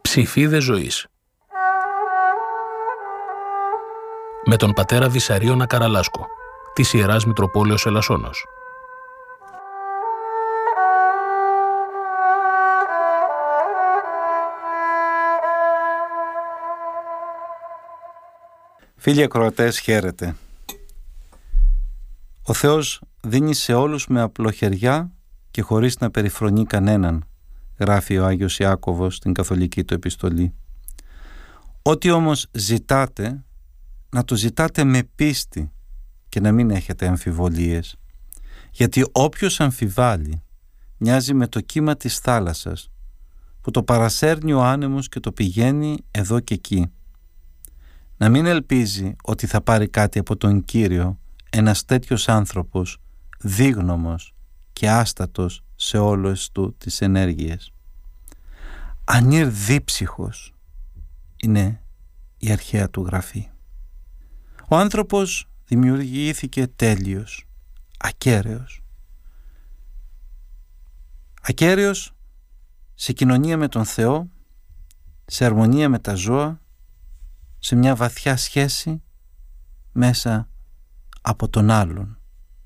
Ψηφίδες ζωής. Με τον πατέρα Βυσαρίωνα Καραλάσκο, της Ιεράς Μητροπόλεως Ελασσόνος. Φίλοι ακροατές, χαίρετε. Ο Θεός δίνει σε όλους με απλοχεριά και χωρίς να περιφρονεί κανέναν, γράφει ο Άγιος Ιάκωβος στην καθολική του επιστολή. Ό,τι όμως ζητάτε, να το ζητάτε με πίστη και να μην έχετε αμφιβολίες, γιατί όποιος αμφιβάλλει μοιάζει με το κύμα της θάλασσας που το παρασέρνει ο άνεμος και το πηγαίνει εδώ και εκεί. Να μην ελπίζει ότι θα πάρει κάτι από τον Κύριο ένας τέτοιος άνθρωπος δίγνωμος και άστατος σε όλες του τις ενέργειες. Ανήρ δίψυχος είναι η αρχαία του γραφή. Ο άνθρωπος δημιουργήθηκε τέλειος, ακέραιος. Ακέραιος σε κοινωνία με τον Θεό, σε αρμονία με τα ζώα, σε μια βαθιά σχέση μέσα από τον άλλον.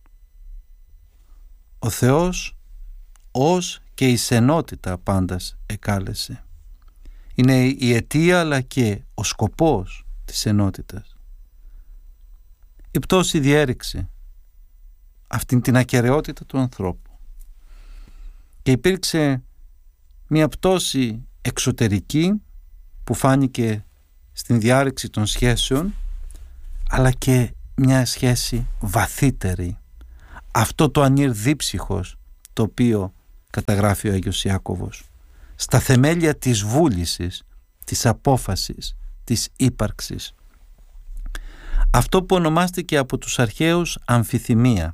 Ο Θεός ως και η σενότητα πάντας εκάλεσε. Είναι η αιτία αλλά και ο σκοπός της ενότητας. Η πτώση διέρρηξε αυτήν την ακεραιότητα του ανθρώπου και υπήρξε μια πτώση εξωτερική που φάνηκε στην διάρρηξη των σχέσεων, αλλά και μια σχέση βαθύτερη, αυτό το ανήρ δίψυχος το οποίο καταγράφει ο Άγιος Ιάκωβος, στα θεμέλια της βούλησης, της απόφασης, της ύπαρξης. Αυτό που ονομάστηκε από τους αρχαίους αμφιθυμία.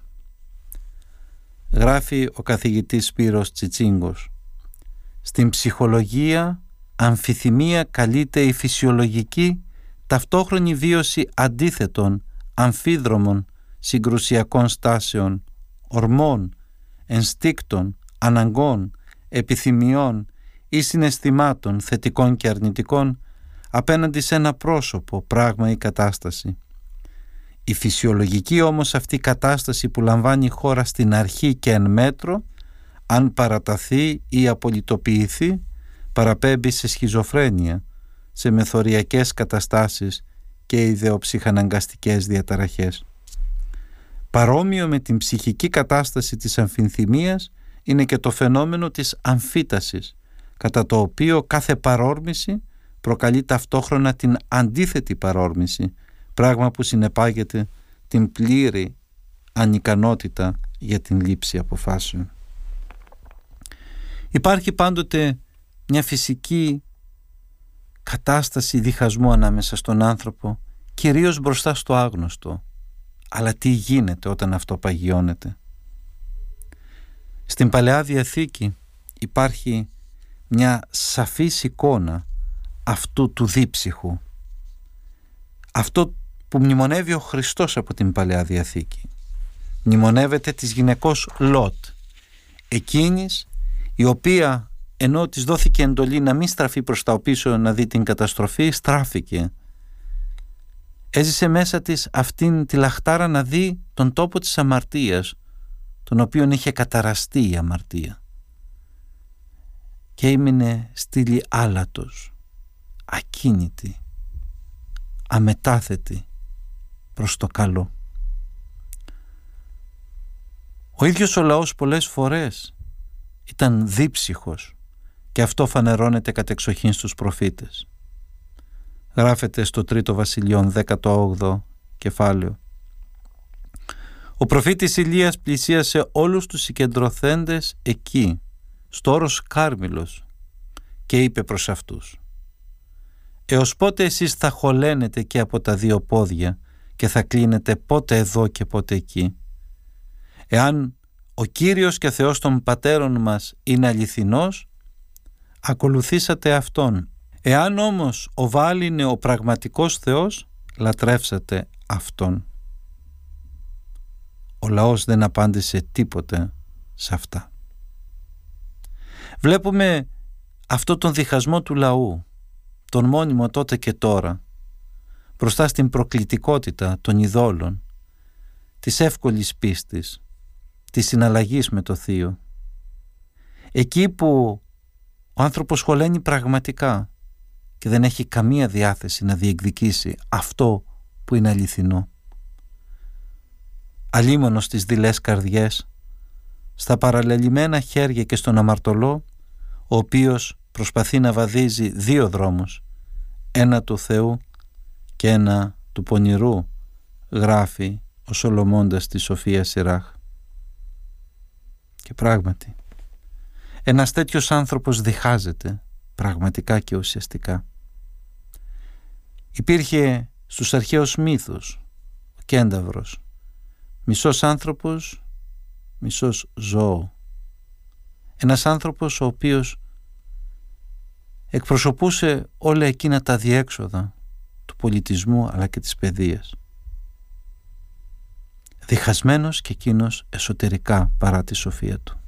Γράφει ο καθηγητής Σπύρος Τσιτσίγκος: στην ψυχολογία αμφιθυμία καλείται η φυσιολογική ταυτόχρονη βίωση αντίθετων, αμφίδρομων, συγκρουσιακών στάσεων, ορμών, ενστίκτων, αναγκών, επιθυμιών ή συναισθημάτων θετικών και αρνητικών απέναντι σε ένα πρόσωπο, πράγμα ή κατάσταση. Η φυσιολογική όμως αυτή κατάσταση που λαμβάνει η χώρα στην αρχή και εν μέτρο, αν παραταθεί ή απολυτοποιηθεί, παραπέμπει σε σχιζοφρένεια, σε μεθοριακές καταστάσεις και ιδεοψυχαναγκαστικές διαταραχές. Παρόμοιο με την ψυχική κατάσταση της αμφιθυμίας είναι και το φαινόμενο της αμφίτασης, κατά το οποίο κάθε παρόρμηση προκαλεί ταυτόχρονα την αντίθετη παρόρμηση, πράγμα που συνεπάγεται την πλήρη ανικανότητα για την λήψη αποφάσεων. Υπάρχει πάντοτε μια φυσική κατάσταση διχασμού ανάμεσα στον άνθρωπο, κυρίως μπροστά στο άγνωστο. Αλλά τι γίνεται όταν αυτό παγιώνεται? Στην Παλαιά Διαθήκη υπάρχει μια σαφής εικόνα αυτού του δίψυχου. Αυτό που μνημονεύει ο Χριστός από την Παλαιά Διαθήκη. Μνημονεύεται της γυναικός Λότ, εκείνης η οποία, ενώ της δόθηκε εντολή να μην στραφεί προς τα πίσω να δει την καταστροφή, στράφηκε. Έζησε μέσα της αυτήν τη λαχτάρα να δει τον τόπο της αμαρτίας, τον οποίον είχε καταραστεί η αμαρτία. Και έμεινε στήλη άλατος, ακίνητη, αμετάθετη προς το καλό. Ο ίδιος ο λαός πολλές φορές ήταν δίψυχος και αυτό φανερώνεται κατεξοχήν στους προφήτες. Γράφεται στο 3ο Βασιλειών 18ο κεφάλαιο: ο προφήτης Ηλίας πλησίασε όλους τους συγκεντρωθέντες εκεί, στο όρος Κάρμιλος, και είπε προς αυτούς: έως πότε εσείς θα χωλένετε και από τα δύο πόδια και θα κλείνετε πότε εδώ και πότε εκεί? Εάν ο Κύριος και Θεός των πατέρων μας είναι αληθινός, ακολουθήσατε Αυτόν. Εάν όμως ο Βαάλ είναι ο πραγματικός Θεός, λατρεύσατε Αυτόν. Ο λαός δεν απάντησε τίποτε σε αυτά. Βλέπουμε αυτό τον διχασμό του λαού, τον μόνιμο τότε και τώρα, μπροστά στην προκλητικότητα των ειδόλων, της εύκολης πίστης, της συναλλαγής με το Θείο. Εκεί που ο άνθρωπος χωλαίνει πραγματικά και δεν έχει καμία διάθεση να διεκδικήσει αυτό που είναι αληθινό. Αλίμονο στις δειλές καρδιές, στα παραλελειμμένα χέρια και στον αμαρτωλό, ο οποίος προσπαθεί να βαδίζει δύο δρόμους, ένα του Θεού και ένα του πονηρού, γράφει ο Σολομώντας τη Σοφία Σιράχ. Και πράγματι, ένας τέτοιος άνθρωπος διχάζεται πραγματικά και ουσιαστικά. Υπήρχε στους αρχαίους μύθους ο Κένταβρος, μισός άνθρωπος, μισός ζώο. Ένας άνθρωπος ο οποίος εκπροσωπούσε όλα εκείνα τα διέξοδα του πολιτισμού αλλά και της παιδείας. Διχασμένος και εκείνος εσωτερικά παρά τη σοφία του.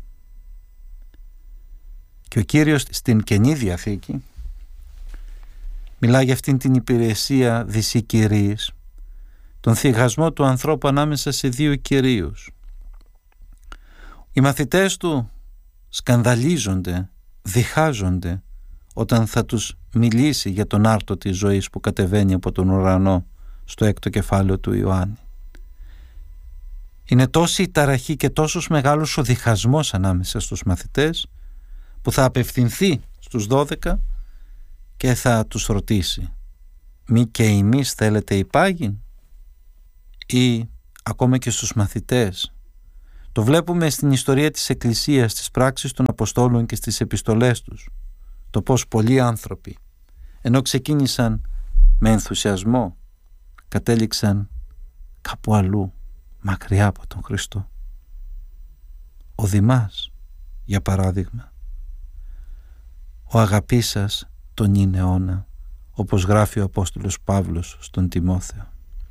Και ο Κύριος στην Καινή Διαθήκη μιλάει για αυτήν την υπηρεσία δυσικυρίας, τον θυγασμό του ανθρώπου ανάμεσα σε δύο κυρίους. Οι μαθητές του σκανδαλίζονται, διχάζονται όταν θα τους μιλήσει για τον άρτο της ζωής που κατεβαίνει από τον ουρανό στο 6ο κεφάλαιο του Ιωάννη. Είναι τόση η ταραχή και τόσος μεγάλος ο διχασμός ανάμεσα στους μαθητές που θα απευθυνθεί στους 12 και θα τους ρωτήσει: «Μη και εμείς θέλετε υπάγειν?» Ή ακόμα και στους μαθητές. Το βλέπουμε στην ιστορία της Εκκλησίας, στις πράξεις των Αποστόλων και στις επιστολές τους, το πως πολλοί άνθρωποι, ενώ ξεκίνησαν με ενθουσιασμό, κατέληξαν κάπου αλλού, μακριά από τον Χριστό. Ο Δημάς, για παράδειγμα, ο αγαπής σας τον είναι αιώνα, όπως γράφει ο Απόστολος Παύλος στον Τιμόθεο.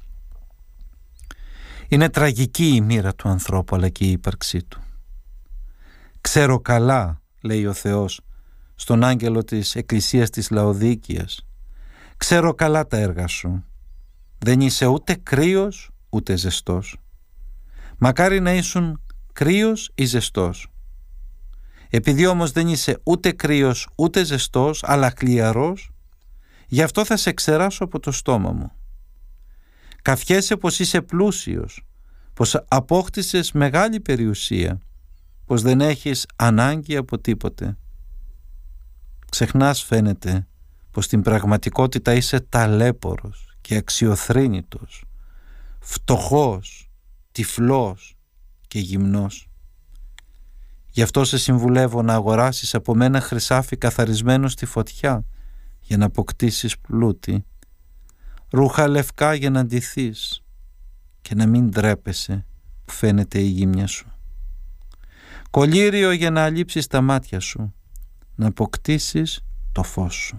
Είναι τραγική η μοίρα του ανθρώπου αλλά και η ύπαρξή του. «Ξέρω καλά», λέει ο Θεός στον άγγελο της Εκκλησίας της Λαοδίκειας, «ξέρω καλά τα έργα σου. Δεν είσαι ούτε κρύος ούτε ζεστός. Μακάρι να ήσουν κρύος ή ζεστός. Επειδή όμως δεν είσαι ούτε κρύος ούτε ζεστός, αλλά χλιαρός, γι' αυτό θα σε ξεράσω από το στόμα μου. Καυχέσαι πως είσαι πλούσιος, πως απόκτησες μεγάλη περιουσία, πως δεν έχεις ανάγκη από τίποτε. Ξεχνάς, φαίνεται, πως στην πραγματικότητα είσαι ταλέπορος και αξιοθρήνητος, φτωχός, τυφλός και γυμνός. Γι' αυτό σε συμβουλεύω να αγοράσεις από μένα χρυσάφι καθαρισμένο στη φωτιά για να αποκτήσεις πλούτη, ρούχα λευκά για να ντυθείς και να μην ντρέπεσαι που φαίνεται η γύμνια σου, κολλήριο για να αλείψεις τα μάτια σου, να αποκτήσεις το φως σου.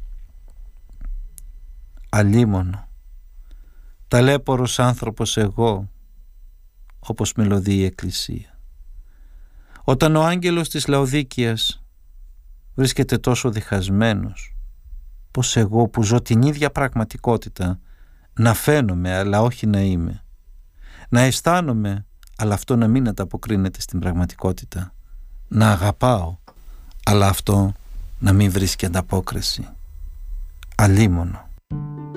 Αλίμονο, ταλέπορος άνθρωπος εγώ, όπως μελωδεί η Εκκλησία. Όταν ο άγγελος της Λαοδίκειας βρίσκεται τόσο διχασμένος, πως εγώ που ζω την ίδια πραγματικότητα να φαίνομαι αλλά όχι να είμαι, να αισθάνομαι αλλά αυτό να μην ανταποκρίνεται στην πραγματικότητα, να αγαπάω αλλά αυτό να μην βρίσκει ανταπόκριση. Αλίμονο.